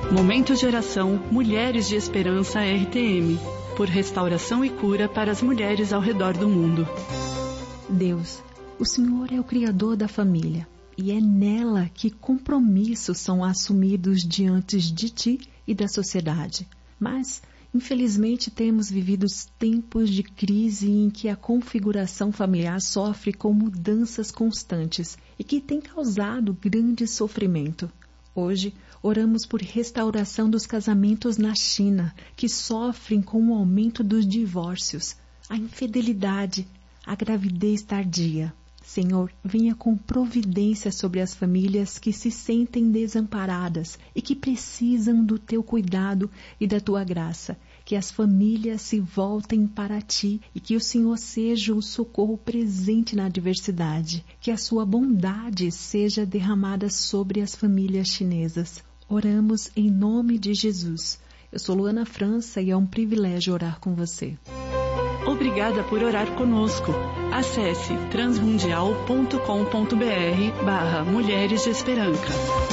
Momento de oração Mulheres de Esperança RTM, por restauração e cura para as mulheres ao redor do mundo. Deus, o Senhor é o Criador da família e é nela que compromissos são assumidos diante de Ti e da sociedade. Mas, infelizmente, temos vivido tempos de crise em que a configuração familiar sofre com mudanças constantes e que tem causado grande sofrimento. Hoje, oramos por restauração dos casamentos na China, que sofrem com o aumento dos divórcios, a infidelidade, a gravidez tardia. Senhor, venha com providência sobre as famílias que se sentem desamparadas e que precisam do Teu cuidado e da Tua graça. Que as famílias se voltem para Ti e que o Senhor seja o socorro presente na adversidade. Que a Sua bondade seja derramada sobre as famílias chinesas. Oramos em nome de Jesus. Eu sou Luana França e é um privilégio orar com você. Obrigada por orar conosco. Acesse transmundial.com.br/Mulheres de Esperança.